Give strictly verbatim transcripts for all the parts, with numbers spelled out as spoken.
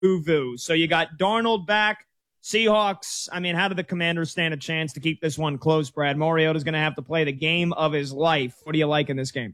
Voo. So you got Darnold back. Seahawks, I mean, how do the Commanders stand a chance to keep this one close, Brad? Mariota's going to have to play the game of his life. What do you like in this game?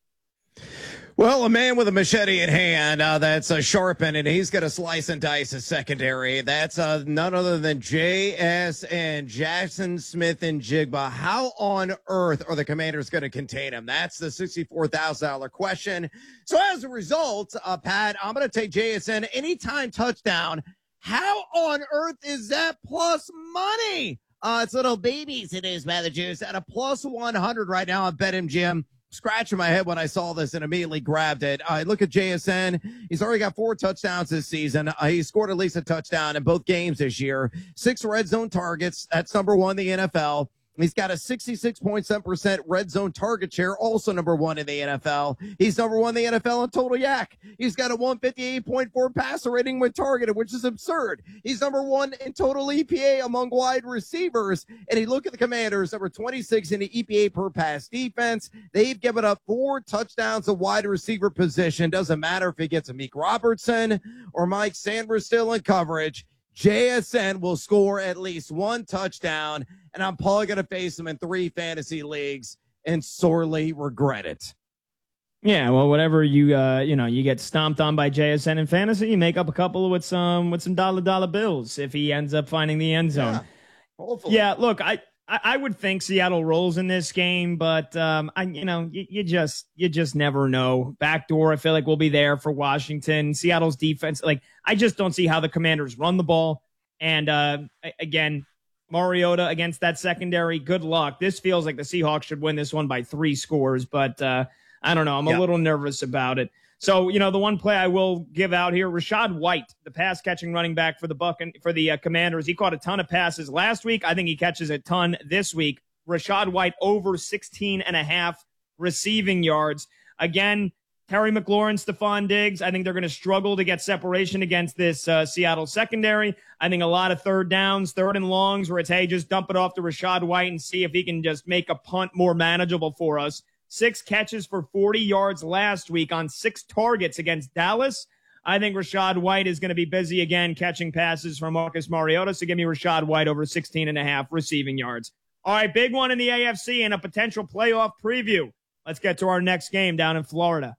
Well, a man with a machete in hand uh, that's uh, sharpened, and he's going to slice and dice his secondary. That's uh, none other than J S and Jackson Smith and Jigba. How on earth are the Commanders going to contain him? That's the sixty-four thousand dollars question. So as a result, uh, Pat, I'm going to take J S N anytime touchdown. How on earth is that plus money? Uh, it's little babies. It is, Mather Juice, at a plus one hundred right now on BetMGM. Scratching my head when I saw this and immediately grabbed it. I uh, look at J S N. He's already got four touchdowns this season. Uh, he scored at least a touchdown in both games this year. Six red zone targets. That's number one in the N F L. He's got a sixty-six point seven percent red zone target share, also number one in the N F L. He's number one in the N F L in total yak. He's got a one fifty-eight point four passer rating when targeted, which is absurd. He's number one in total E P A among wide receivers. And you look at the Commanders, number twenty-six in the E P A per pass defense. They've given up four touchdowns at wide receiver position. Doesn't matter if he gets a Meek Robertson or Mike Sanders still in coverage. J S N will score at least one touchdown, and I'm probably going to face him in three fantasy leagues and sorely regret it. Yeah, well, whatever you, uh, you know, you get stomped on by J S N in fantasy, you make up a couple with some, with some dollar dollar bills if he ends up finding the end zone. Yeah, hopefully. Yeah, look, I, I, I would think Seattle rolls in this game, but, um, I, you know, you, you just, you just never know. Backdoor, I feel like we'll be there for Washington. Seattle's defense, like, I just don't see how the Commanders run the ball. And, uh, again, Mariota against that secondary, good luck. This feels like the Seahawks should win this one by three scores, but, uh, I don't know. I'm a yep. little nervous about it. So, you know, the one play I will give out here, Rachaad White, the pass catching running back for the Buck and for the uh, Commanders. He caught a ton of passes last week. I think he catches a ton this week. Rachaad White over sixteen and a half receiving yards. Again, Terry McLaurin, Stephon Diggs, I think they're going to struggle to get separation against this uh, Seattle secondary. I think a lot of third downs, third and longs where it's, hey, just dump it off to Rachaad White and see if he can just make a punt more manageable for us. Six catches for forty yards last week on six targets against Dallas. I think Rachaad White is going to be busy again catching passes from Marcus Mariota. So give me Rachaad White over sixteen and a half receiving yards. All right, big one in the A F C and a potential playoff preview. Let's get to our next game down in Florida.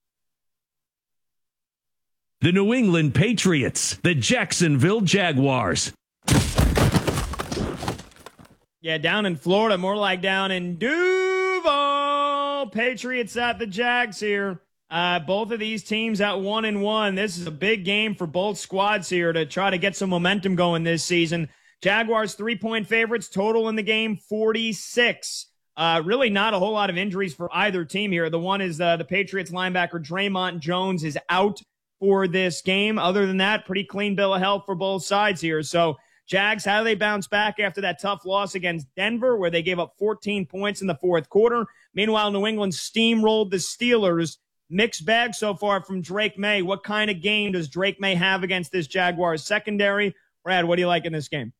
The New England Patriots, the Jacksonville Jaguars. Yeah, down in Florida, more like down in Duval. Patriots at the Jags here. Uh, both of these teams at one and one. This is a big game for both squads here to try to get some momentum going this season. Jaguars three-point favorites, total in the game forty-six. Uh, really not a whole lot of injuries for either team here. The one is uh, the Patriots linebacker Draymond Jones is out for this game. Other than that, pretty clean bill of health for both sides here. So Jags, how do they bounce back after that tough loss against Denver where they gave up fourteen points in the fourth quarter? Meanwhile, New England steamrolled the Steelers. Mixed bag so far from Drake May. What kind of game does Drake May have against this Jaguars secondary? Brad, what do you like in this game?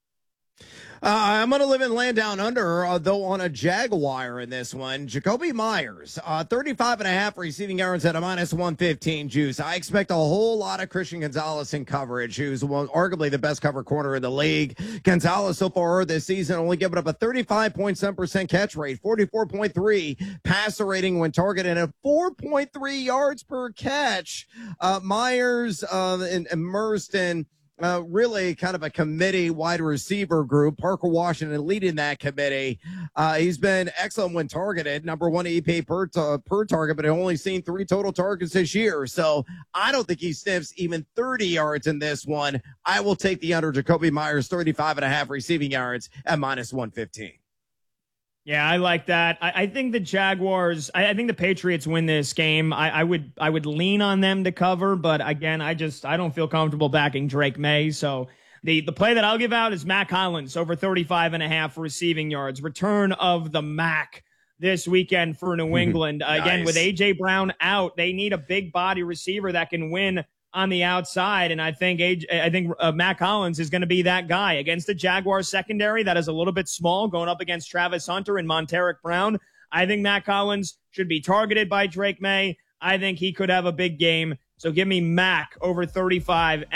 Uh, I'm going to live in land down under, uh, though, on a Jaguar in this one. Jakobi Meyers, uh, thirty-five and a half receiving yards at a minus one fifteen juice. I expect a whole lot of Christian Gonzalez in coverage, who's one, arguably the best cover corner in the league. Gonzalez so far this season only given up a thirty-five point seven percent catch rate, forty-four point three passer rating when targeted, and four point three yards per catch. Uh, Meyers uh, and, immersed in Uh, really kind of a committee wide receiver group. Parker Washington leading that committee. Uh, he's been excellent when targeted. Number one E P A per, uh, per target, but only seen three total targets this year. So I don't think he sniffs even thirty yards in this one. I will take the under. Jakobi Meyers, thirty-five and a half receiving yards at minus one fifteen. Yeah, I like that. I, I think the Jaguars, I, I think the Patriots win this game. I, I would I would lean on them to cover, but again, I just I don't feel comfortable backing Drake May. So the, the play that I'll give out is Mac Hollins over thirty-five and a half receiving yards. Return of the Mac this weekend for New England. Nice. Again, with A J Brown out, they need a big body receiver that can win on the outside, and I think A J, I think uh, Mac Hollins is going to be that guy against the Jaguars secondary that is a little bit small, going up against Travis Hunter and Monteric Brown. I think Mac Hollins should be targeted by Drake May. I think he could have a big game So give me Mac over thirty-five